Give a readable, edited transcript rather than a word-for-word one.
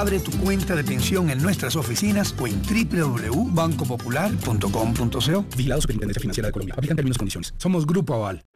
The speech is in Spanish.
Abre tu cuenta de pensión en nuestras oficinas o en www.bancopopular.com.co. Vigilado Superintendencia Financiera de Colombia. Aplican términos y condiciones. Somos Grupo Aval.